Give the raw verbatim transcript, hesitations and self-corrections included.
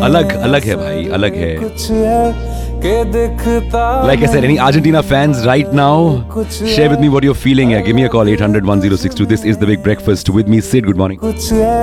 अलग अलग है भाई, अलग है. कुछ है के दिखता Like I said, any Argentina fans right now, share with me what you're feeling. Yeah, give me a call eight hundred one oh six two. This is The Big Breakfast. With me, Sid. Good morning. कुछ है